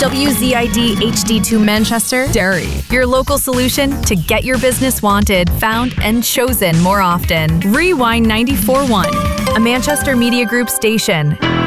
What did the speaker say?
WZID HD2 Manchester, Derry. Your local solution to get your business wanted, found, and chosen more often. Rewind 94.1, a Manchester Media Group station.